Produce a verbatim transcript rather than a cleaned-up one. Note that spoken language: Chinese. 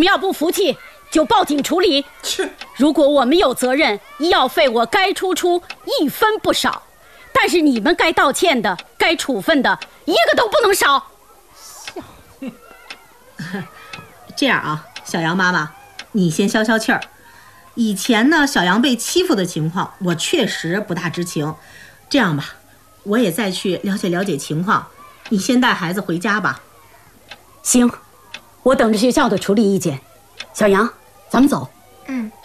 们要不服气，就报警处理。如果我们有责任，医药费我该出出，一分不少。但是你们该道歉的、该处分的，一个都不能少。 这样啊，小杨妈妈，你先消消气儿。以前呢，小杨被欺负的情况，我确实不大知情。这样吧，我也再去了解了解情况。你先带孩子回家吧。 行，我等着学校的处理意见。小杨，咱们走。 嗯。